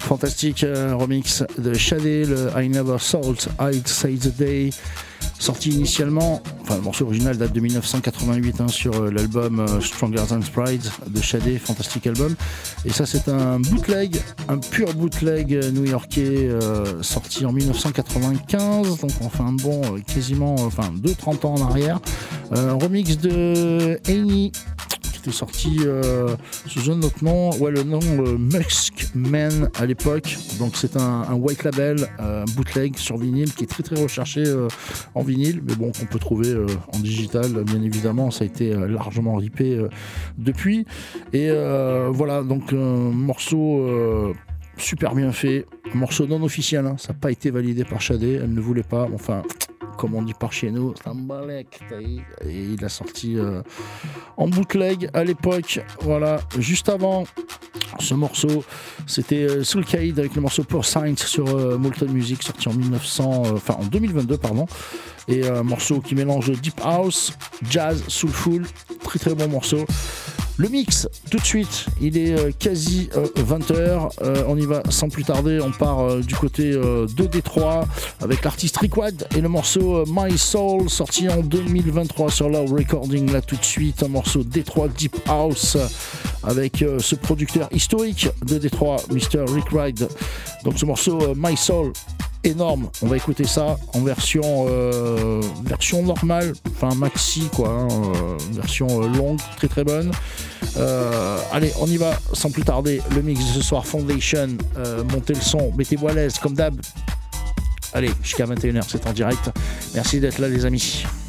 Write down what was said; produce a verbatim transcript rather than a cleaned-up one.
fantastique euh, remix de Shadé, le I Never Thought I'd Say the Day, sorti initialement, enfin le morceau original date de dix-neuf cent quatre-vingt-huit hein, sur euh, l'album euh, Stronger Than Pride de Shadé, fantastique album. Et ça c'est un bootleg, un pur bootleg euh, new-yorkais euh, sorti en dix-neuf cent quatre-vingt-quinze, donc on fait un bond euh, quasiment, euh, enfin deux trente ans en arrière. Euh, un remix de Annie qui était sorti euh, sous un autre nom, ouais le nom euh, Muskman à l'époque, donc c'est un, un white label, euh, un bootleg sur vinyle qui est très très recherché euh, en vinyle, mais bon qu'on peut trouver euh, en digital bien évidemment, ça a été euh, largement ripé euh, depuis, et euh, voilà donc un morceau euh, super bien fait, un morceau non officiel, hein, ça n'a pas été validé par Shadé, elle ne voulait pas, enfin comme on dit par chez nous, c'est un balèque, et il a sorti euh, en bootleg à l'époque, voilà, juste avant ce morceau, c'était euh, Soulcade avec le morceau Pure Science sur euh, Molten Music, sorti en mille neuf cents, euh, enfin en deux mille vingt-deux pardon, et un euh, morceau qui mélange deep house, jazz, soulful, très très bon morceau. Le mix, tout de suite, il est euh, quasi euh, vingt heures, euh, on y va sans plus tarder, on part euh, du côté euh, de Détroit avec l'artiste Rickwad et le morceau euh, My Soul, sorti en deux mille vingt-trois sur Loud Recording, là tout de suite, un morceau Détroit Deep House avec euh, ce producteur historique de Détroit, mister Rickwad. Donc ce morceau euh, My Soul, énorme, on va écouter ça en version euh, version normale, enfin maxi quoi, hein, euh, version euh, longue, très très bonne. Euh, allez, on y va sans plus tarder, le mix de ce soir Foundation, euh, montez le son, mettez-vous à l'aise comme d'hab. Allez, jusqu'à vingt et une heures, c'est en direct. Merci d'être là les amis.